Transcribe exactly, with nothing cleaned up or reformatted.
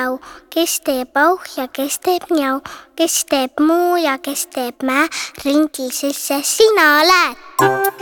lau, kes teeb auh ja kes teeb njau, kes teeb muu ja kes teeb mä, ringil sisse sina lähed.